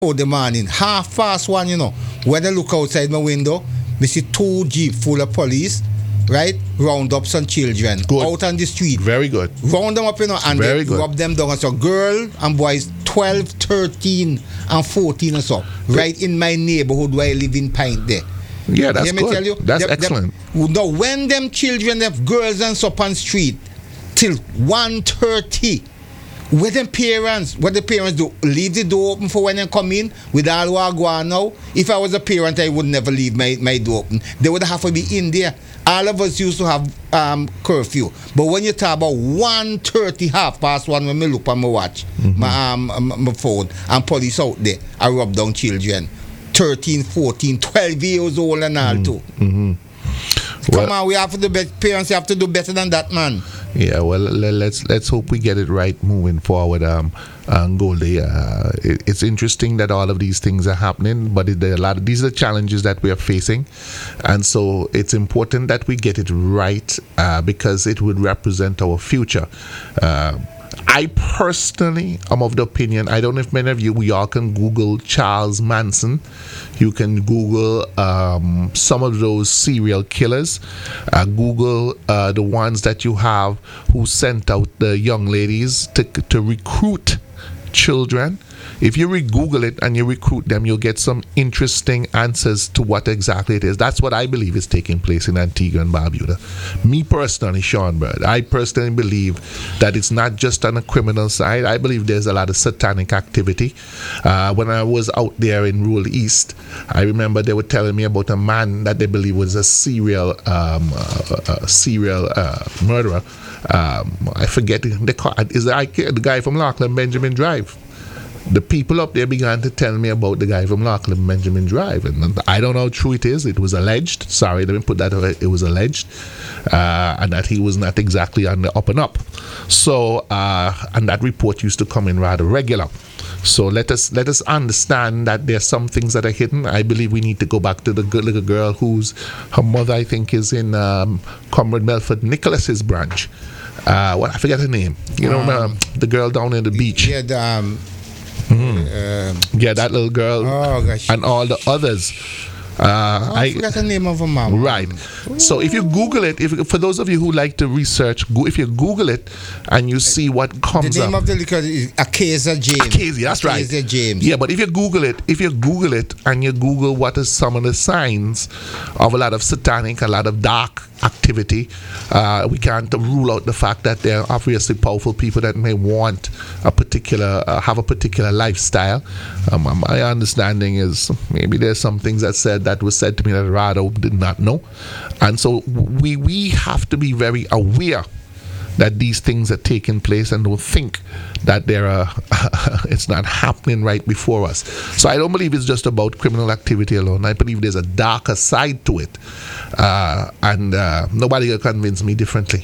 Oh, the morning, 1:30, When I look outside my window, me see two jeep full of police, right? Round up some children Good. out on the street. Very good. Round them up, and Very they good. rub them down. So girl and boys 12, 13, and 14 or so. Right in my neighborhood where I live in Pint there. Yeah, that's Let me good. tell you, That's excellent. Now, when them children have girls and up on street till 1:30, where the parents do, leave the door open for when they come in with all who are going now. If I was a parent, I would never leave my door open. They would have to be in there. All of us used to have curfew. But when you talk about 1:30, 1:30, when I look on my watch, my phone, and police out there, I rub down children. 13, 14, 12 years old and all too. Come on, we have to do better. Parents have to do better than that, man. Yeah, well, let's hope we get it right moving forward, Goldie. It's interesting that all of these things are happening, but these are the challenges that we are facing, and so it's important that we get it right because it would represent our future. I personally am of the opinion, I don't know if many of you, we all can Google Charles Manson. You can Google some of those serial killers. Google the ones that you have who sent out the young ladies to recruit children. If you Google it and you recruit them, you'll get some interesting answers to what exactly it is. That's what I believe is taking place in Antigua and Barbuda. Me personally, Sean Bird, I personally believe that it's not just on the criminal side. I believe there's a lot of satanic activity. When I was out there in rural East, I remember they were telling me about a man that they believe was a serial murderer. I forget the guy from Lachlan Benjamin Drive. The people up there began to tell me about the guy from Lachlan Benjamin Drive, and I don't know how true it is. It was alleged. Sorry, let me put that away. It was alleged, and that he was not exactly on the up and up. So, and that report used to come in rather regular. So let us understand that there's some things that are hidden. I believe we need to go back to the little girl her mother, I think, is in Comrade Melford Nicholas's branch. I forget her name. The girl down in the beach. Yeah, yeah, that little girl. Oh gosh. And all the others. I forgot the name of her mom. Right. So if you Google it, for those of you who like to research, if you Google it and you see what comes up. The name of the liquor is Acacia James. Acacia, that's right. Acacia James. Yeah, but if you Google it and you Google what are some of the signs of a lot of satanic, a lot of dark activity, we can't rule out the fact that there are obviously powerful people that may want have a particular lifestyle. My understanding is maybe there's some things that was said to me that I rather did not know, and so we have to be very aware that these things are taking place and don't think that it's not happening right before us. So I don't believe it's just about criminal activity alone. I believe there's a darker side to it, and nobody can convince me differently.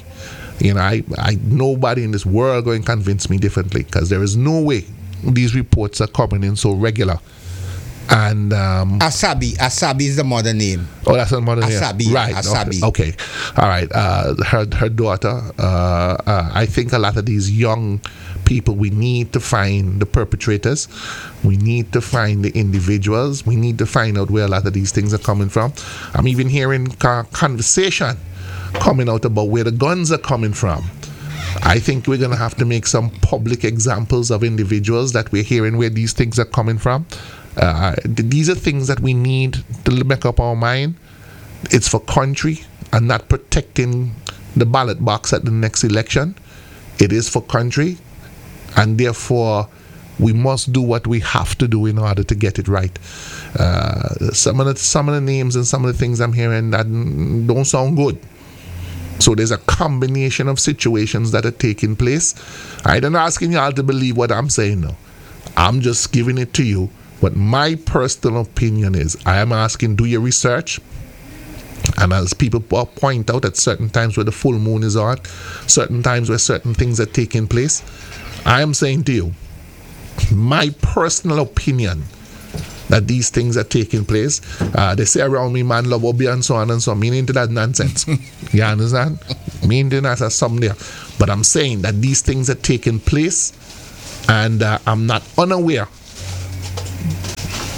Nobody in this world going to convince me differently, because there is no way these reports are coming in so regular. And Asabi is the mother name. Oh, that's the mother name. Asabi, right? Asabi. Okay. All right. Her daughter. I think a lot of these young people, we need to find the perpetrators. We need to find the individuals. We need to find out where a lot of these things are coming from. I'm even hearing conversation coming out about where the guns are coming from. I think we're going to have to make some public examples of individuals that we're hearing where these things are coming from. These are things that we need to make up our mind. It's for country and not protecting the ballot box at the next election. It is for country, and therefore we must do what we have to do in order to get it right. Some of the names and some of the things I'm hearing that don't sound good. So there's a combination of situations that are taking place. I'm not asking y'all to believe what I'm saying now. I'm just giving it to you. But my personal opinion is, I am asking, do your research. And as people point out, at certain times where the full moon is on, certain times where certain things are taking place, I am saying to you, my personal opinion, that these things are taking place. They say around me, man, love obi and so on and so on. Meaning to that nonsense. You understand? Meaning that as some there. But I'm saying that these things are taking place, and I'm not unaware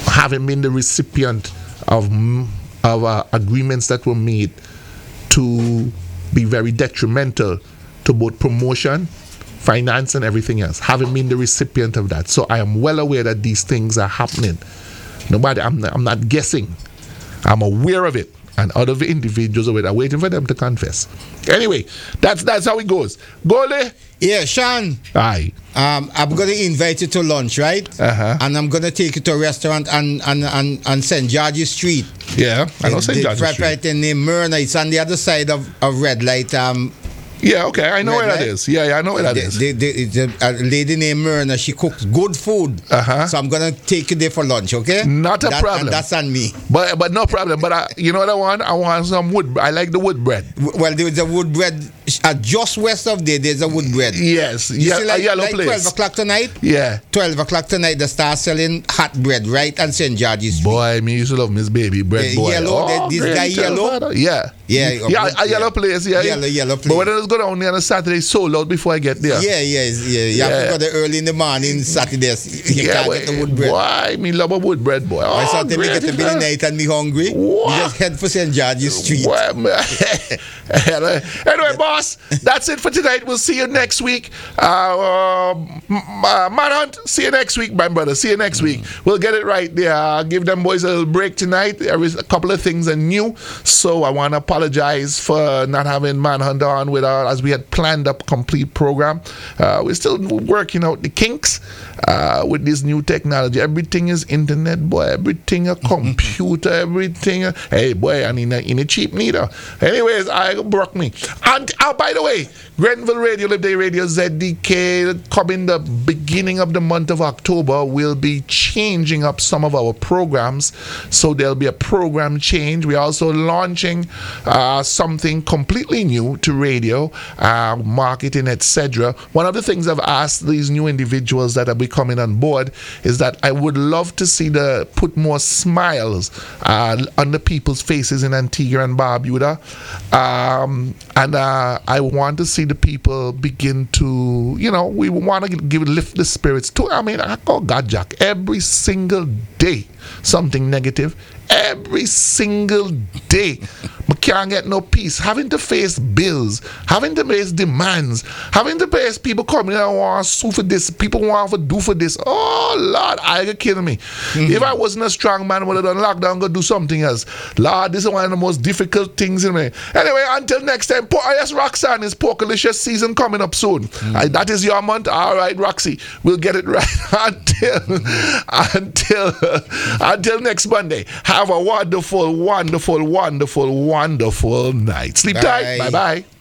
having been the recipient of agreements that were made to be very detrimental to both promotion, finance, and everything else, having been the recipient of that. So I am well aware that these things are happening. I'm not guessing. I'm aware of it. And other individuals are waiting for them to confess. Anyway, that's how it goes. Gole? Yeah, Sean. Aye. I'm going to invite you to lunch, right? Uh-huh. And I'm going to take you to a restaurant on St. George's Street. Yeah, I know St. George's Street. Right in Myrna. It's on the other side of Red Light. Yeah, okay, I know where that is. Yeah, I know where that is. It's a lady named Myrna. She cooks good food. Uh-huh. So I'm going to take you there for lunch, okay? Not a problem. And that's on me. But no problem. But you know what I want? I want some wood. I like the wood bread. Well, there's a wood bread just west of there's a wood bread. Yes. You see, a yellow place. 12 o'clock tonight? Yeah. 12 o'clock tonight, they start selling hot bread right on St. George's Street. Boy, me used to love Miss Baby bread, boy. Yellow, this guy yellow? Yeah. Yeah, a yellow place, yeah. Yellow place. But when I was going down there on a Saturday, sold out before I get there. Yeah. You have to go there early in the morning, Saturdays. You can't get the wood bread. Boy, me love a wood bread, boy. I thought me get the Billy night and me hungry. What? You just head for St. George's Street. Anyway, boss, that's it for tonight. We'll see you next week. Manhunt, see you next week, my brother. See you next week. We'll get it right there. Give them boys a little break tonight. There is a couple of things are new, so I want to apologize for not having Manhunt on with us as we had planned a complete program. We're still working out the kinks with this new technology. Everything is internet, boy. Everything a computer. Everything. Hey, boy, and in a cheap neither. Anyways, I broke me. And by the way, Grenville Radio, Live Day Radio, ZDK, coming the beginning of the month of October, we'll be changing up some of our programs. So there'll be a program change. We're also launching something completely new to radio, marketing, etc. One of the things I've asked these new individuals that will be coming on board is that I would love to see put more smiles on the people's faces in Antigua and Barbuda. And I want to see the people begin to, we want to lift the spirits too. I mean, I call God Jack every single day something negative. Every single day, I can't get no peace. Having to face bills, having to face demands, having to face people coming and want to sue for this, people want to do for this. Oh, Lord, I get kidding me. If I wasn't a strong man, I would have done lockdown, go do something else. Lord, this is one of the most difficult things in me. Anyway, until next time, yes, Roxanne, is Porkalicious season coming up soon. That is your month. All right, Roxy, we'll get it right until next Monday. Have a wonderful, wonderful, wonderful, wonderful night. Sleep tight. Bye-bye.